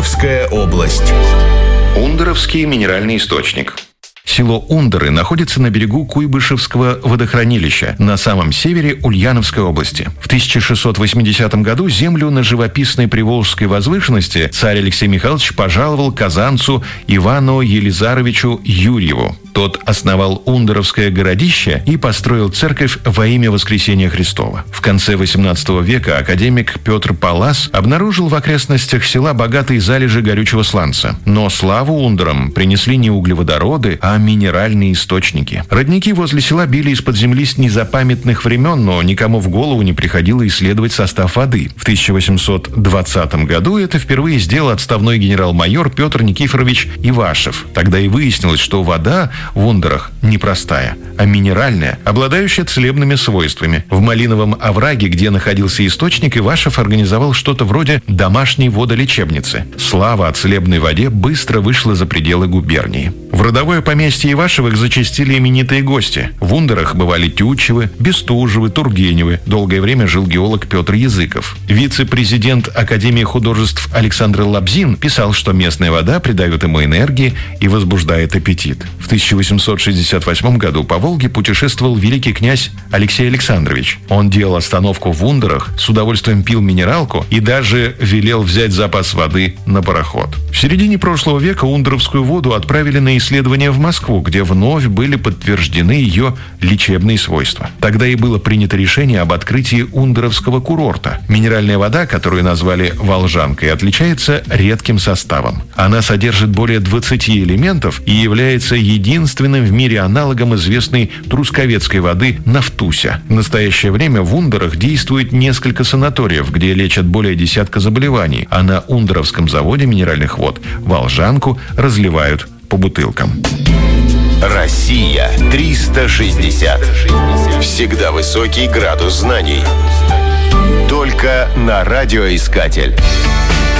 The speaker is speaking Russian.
Ульяновская область. Ундеровский минеральный источник. Село Ундеры находится на берегу Куйбышевского водохранилища на самом севере Ульяновской области. В 1680 году землю на живописной Приволжской возвышенности царь Алексей Михайлович пожаловал казанцу Ивану Елизаровичу Юрьеву. Тот основал Ундеровское городище и построил церковь во имя Воскресения Христова. В конце XVIII века академик Петр Паллас обнаружил в окрестностях села богатые залежи горючего сланца. Но славу Ундерам принесли не углеводороды, а минеральные источники. Родники возле села били из-под земли с незапамятных времен, но никому в голову не приходило исследовать состав воды. В 1820 году это впервые сделал отставной генерал-майор Петр Никифорович Ивашев. Тогда и выяснилось, что вода в Ундерах непростая, а минеральная, обладающая целебными свойствами. В Малиновом овраге, где находился источник, Ивашев организовал что-то вроде домашней водолечебницы. Слава о целебной воде быстро вышла за пределы губернии. В родовое поместье Ивашевых зачастили именитые гости. В Ундерах бывали Тютчевы, Бестужевы, Тургеневы. Долгое время жил геолог Петр Языков. Вице-президент Академии художеств Александр Лабзин писал, что местная вода придает ему энергии и возбуждает аппетит. В 1868 году по Волге путешествовал великий князь Алексей Александрович. Он делал остановку в Ундерах, с удовольствием пил минералку и даже велел взять запас воды на пароход. В середине прошлого века ундеровскую воду отправили на исследования в Москву, где вновь были подтверждены ее лечебные свойства. Тогда и было принято решение об открытии ундеровского курорта. Минеральная вода, которую назвали «волжанкой», отличается редким составом. Она содержит более 20 элементов и является единственным в мире аналогом известной трусковецкой воды «Нафтуся». В настоящее время в Ундерах действует несколько санаториев, где лечат более десятка заболеваний, а на Ундеровском заводе минеральных вод волжанку разливают по бутылкам. Россия 360. Всегда высокий градус знаний. Только на радиоискатель.